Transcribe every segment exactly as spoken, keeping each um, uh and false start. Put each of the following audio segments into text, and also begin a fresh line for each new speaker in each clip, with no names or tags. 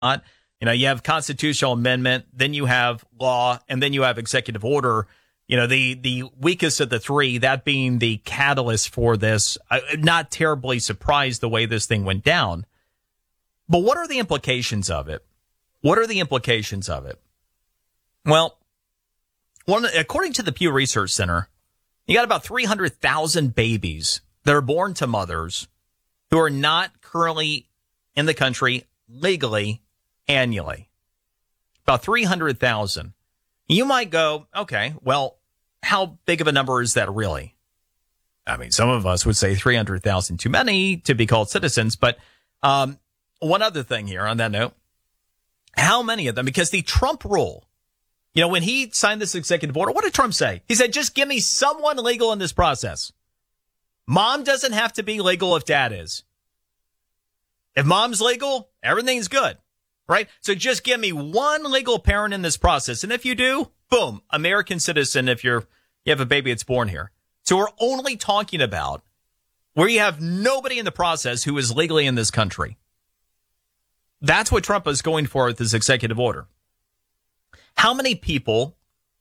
not. You know, you have constitutional amendment, then you have law, and then you have executive order. You know, the, the weakest of the three, that being the catalyst for this. I'm not terribly surprised the way this thing went down. But what are the implications of it? What are the implications of it? Well, one, according to the Pew Research Center, you got about three hundred thousand babies that are born to mothers who are not currently in the country legally annually. About three hundred thousand. You might go, okay, well, how big of a number is that really? I mean, some of us would say three hundred thousand too many to be called citizens. But um, one other thing here on that note, how many of them? Because the Trump rule, you know, when he signed this executive order, what did Trump say? He said, just give me someone legal in this process. Mom doesn't have to be legal if dad is. If mom's legal, everything's good, right? So just give me one legal parent in this process. And if you do, boom, American citizen if you're you have a baby that's born here. So we're only talking about where you have nobody in the process who is legally in this country. That's what Trump is going for with this executive order. How many people,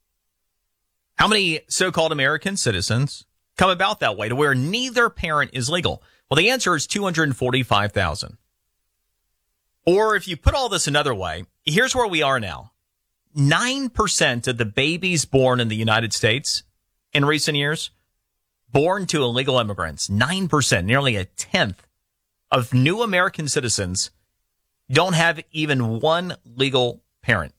how many so-called American citizens come about that way to where neither parent is legal? Well, the answer is two hundred forty-five thousand. Or if you put all this another way, here's where we are now. nine percent of the babies born in the United States in recent years, born to illegal immigrants. nine percent, nearly a tenth of new American citizens don't have even one legal parent.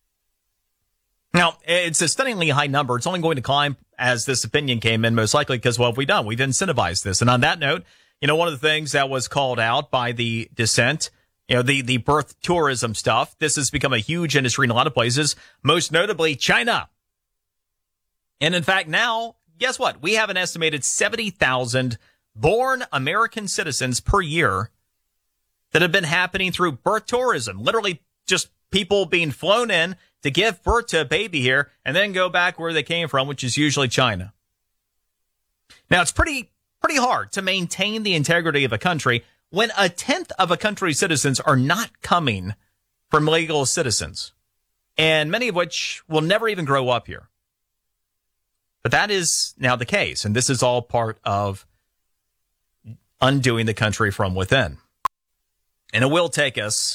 Now, it's a stunningly high number. It's only going to climb as this opinion came in, most likely because what have we done? We've incentivized this. And on that note, you know, one of the things that was called out by the dissent, you know, the, the birth tourism stuff, this has become a huge industry in a lot of places, most notably China. And in fact, now, guess what? We have an estimated seventy thousand born American citizens per year that have been happening through birth tourism, literally just people being flown in to give birth to a baby here and then go back where they came from, which is usually China. Now, it's pretty pretty hard to maintain the integrity of a country when a tenth of a country's citizens are not coming from legal citizens, and many of which will never even grow up here. But that is now the case, and this is all part of undoing the country from within. And it will take us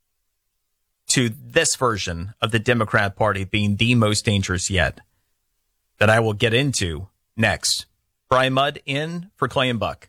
to this version of the Democrat Party being the most dangerous yet that I will get into next. Brian Mudd in for Clay and Buck.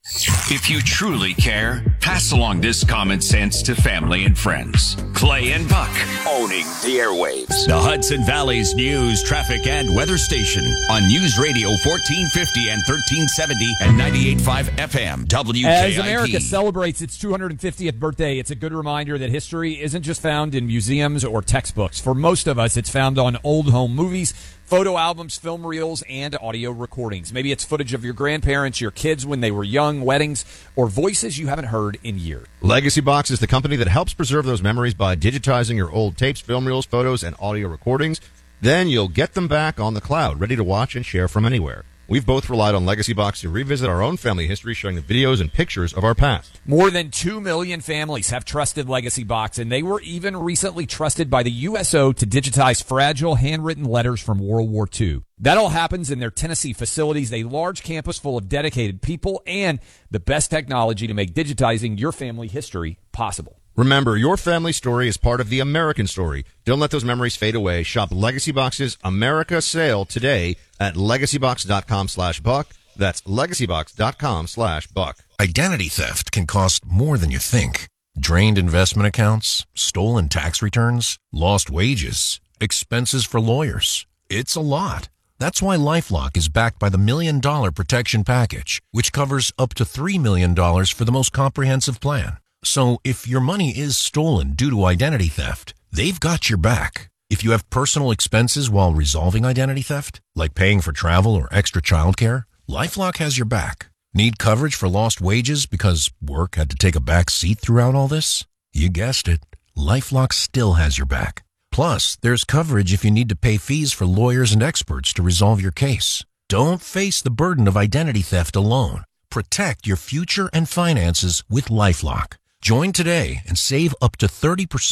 If you truly care, pass along this common sense to family and friends. Clay and Buck, owning the airwaves. The Hudson Valley's news, traffic, and weather station on News Radio fourteen fifty and thirteen seventy and ninety-eight point five F M W K I P.
As America celebrates its two hundred fiftieth birthday, it's a good reminder that history isn't just found in museums or textbooks. For most of us, it's found on old home movies, photo albums, film reels, and audio recordings. Maybe it's footage of your grandparents, your kids when they were young, weddings, or voices you haven't heard in years.
Legacy Box is the company that helps preserve those memories by digitizing your old tapes, film reels, photos, and audio recordings. Then you'll get them back on the cloud, ready to watch and share from anywhere. We've both relied on Legacy Box to revisit our own family history, showing the videos and pictures of our past.
More than two million families have trusted Legacy Box, and they were even recently trusted by the U S O to digitize fragile handwritten letters from World War Two. That all happens in their Tennessee facilities, a large campus full of dedicated people and the best technology to make digitizing your family history possible.
Remember, your family story is part of the American story. Don't let those memories fade away. Shop Legacy Box's America sale today at legacybox.com slash buck. That's legacybox.com slash buck.
Identity theft can cost more than you think. Drained investment accounts, stolen tax returns, lost wages, expenses for lawyers. It's a lot. That's why LifeLock is backed by the Million Dollar Protection Package, which covers up to three million dollars for the most comprehensive plan. So if your money is stolen due to identity theft, they've got your back. If you have personal expenses while resolving identity theft, like paying for travel or extra childcare, LifeLock has your back. Need coverage for lost wages because work had to take a back seat throughout all this? You guessed it. LifeLock still has your back. Plus, there's coverage if you need to pay fees for lawyers and experts to resolve your case. Don't face the burden of identity theft alone. Protect your future and finances with LifeLock. Join today and save up to thirty percent.